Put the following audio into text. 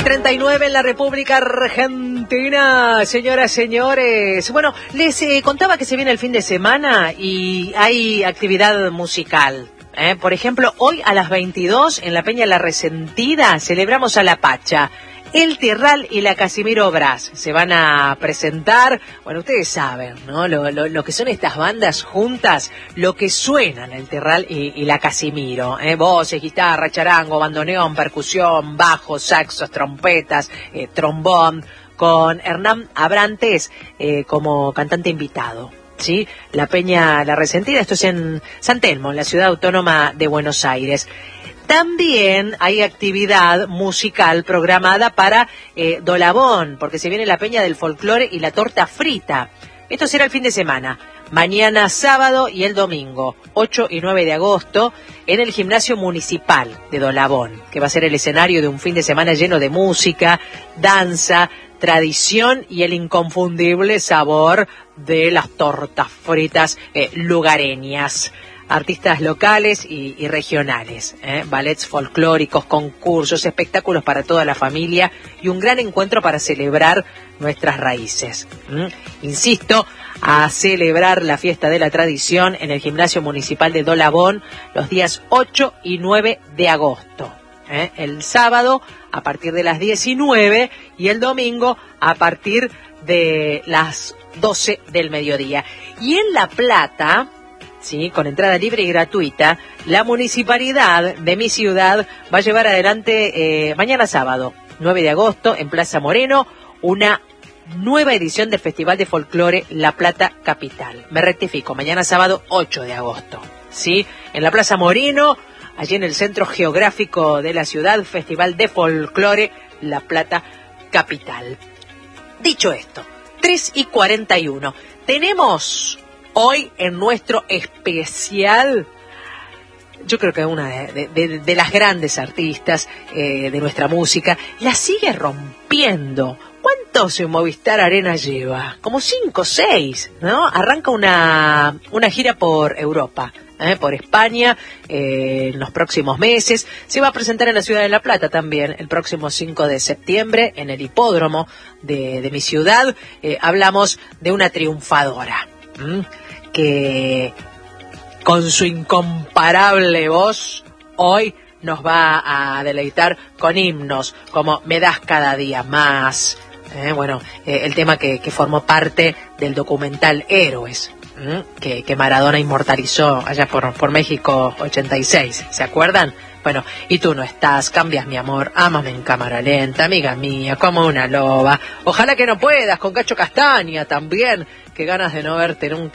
11:39 en la República Argentina, señoras, señores. Bueno, les contaba que se viene el fin de semana y hay actividad musical. Por ejemplo, hoy a las 22 en la Peña La Resentida celebramos a La Pacha. El Tierral y la Casimiro Brass se van a presentar. Bueno, ustedes saben, ¿no? Lo que son estas bandas juntas, lo que suenan el Tierral y la Casimiro. Voces, guitarra, charango, bandoneón, percusión, bajo, saxos, trompetas, trombón, con Hernán Abrantes como cantante invitado. ¿Sí? La Peña La Resentida, esto es en San Telmo, en la ciudad autónoma de Buenos Aires. También hay actividad musical programada para Dolabón, porque se viene la Peña del Folclore y la Torta Frita. Esto será el fin de semana, mañana sábado y el domingo, 8 y 9 de agosto, en el Gimnasio Municipal de Dolabón, que va a ser el escenario de un fin de semana lleno de música, danza, tradición y el inconfundible sabor de las tortas fritas lugareñas. Artistas locales y regionales, ballets folclóricos, concursos, espectáculos para toda la familia y un gran encuentro para celebrar nuestras raíces. Insisto, a celebrar la fiesta de la tradición en el Gimnasio Municipal de Dolabón los días 8 y 9 de agosto. El sábado a partir de las 19 y el domingo a partir de las 12 del mediodía. Y en La Plata, sí, con entrada libre y gratuita, la municipalidad de mi ciudad va a llevar adelante mañana sábado, 9 de agosto, en Plaza Moreno, una nueva edición del Festival de Folclore La Plata Capital. Me rectifico, mañana sábado 8 de agosto, ¿sí? En la Plaza Moreno, allí en el centro geográfico de la ciudad, Festival de Folclore La Plata Capital. Dicho esto, 3:41. Tenemos hoy en nuestro especial, yo creo que una de las grandes artistas de nuestra música, la sigue rompiendo. ¿Cuántos en Movistar Arena lleva? Como 5 o 6, ¿no? Arranca una gira por Europa, por España, en los próximos meses. Se va a presentar en la ciudad de La Plata también, el próximo 5 de septiembre, en el hipódromo de mi ciudad. Hablamos de una triunfadora, que con su incomparable voz hoy nos va a deleitar con himnos como Me das cada día más. El tema que formó parte del documental Héroes, que Maradona inmortalizó allá por México 86, ¿se acuerdan? Bueno, y tú no estás, cambias mi amor, ámame en cámara lenta, amiga mía, como una loba. Ojalá que no puedas, con Cacho Castaña también, que ganas de no verte nunca.